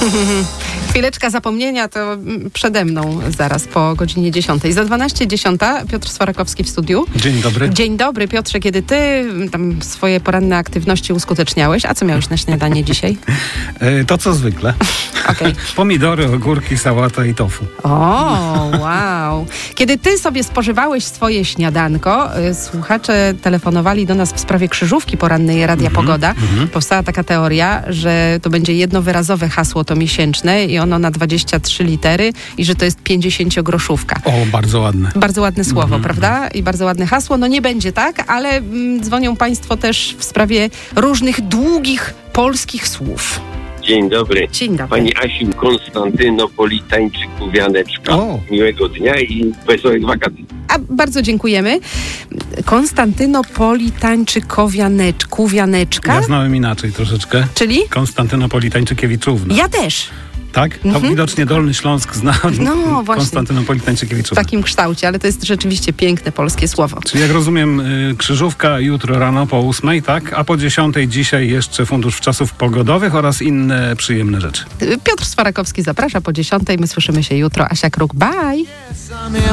Chwileczka zapomnienia to przede mną zaraz po godzinie 10. Za 12:10 Piotr Swarakowski w studiu. Dzień dobry. Dzień dobry, Piotrze. Kiedy ty tam swoje poranne aktywności uskuteczniałeś, a co miałeś na śniadanie dzisiaj? To co zwykle. Okay. Pomidory, ogórki, sałata i tofu. O, wow. Kiedy ty sobie spożywałeś swoje śniadanko, słuchacze telefonowali do nas w sprawie krzyżówki porannej Radia Pogoda. Powstała taka teoria, że to będzie jednowyrazowe hasło to miesięczne i ono na 23 litery i że to jest 50-groszówka. O, bardzo ładne. Bardzo ładne słowo, prawda? I bardzo ładne hasło. No nie będzie tak, ale dzwonią państwo też w sprawie różnych długich polskich słów. Dzień dobry. Dzień dobry. Pani Asiu, Konstantynopolitańczyku, Wianeczka. O. Miłego dnia i wesołych wakacji. A bardzo dziękujemy. Konstantynopolitańczykowianeczku, Wianeczka. Ja znałem inaczej troszeczkę. Czyli? Konstantynopolitańczykiewiczówna. Ja też. Tak? To widocznie Dolny Śląsk zna No właśnie. Konstantynopolitańczykiewiczówna. W takim kształcie, ale to jest rzeczywiście piękne polskie słowo. Czyli jak rozumiem, krzyżówka jutro rano po 8, tak? A po 10 dzisiaj jeszcze Fundusz Wczasów Pogodowych oraz inne przyjemne rzeczy. Piotr Swarakowski zaprasza po 10. My słyszymy się jutro. Asia Kruk, bye!